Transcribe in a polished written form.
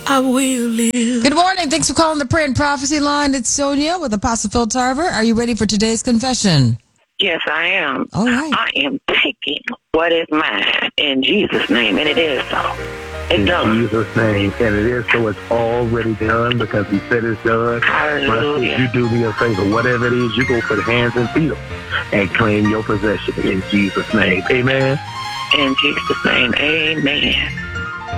I will live. Good morning. Thanks for calling the Prayer and Prophecy line. It's Sonia with Apostle Phil Tarver. Are you ready for today's confession? Yes, I am. All right. I am taking what is mine in Jesus' name, and it is so. It's done. In Jesus' name, and it is so. It's already done because He said it's done. Hallelujah. You do me a favor. Whatever it is, you go put hands and feet on and claim your possession in Jesus' name. Amen. In Jesus' name, amen.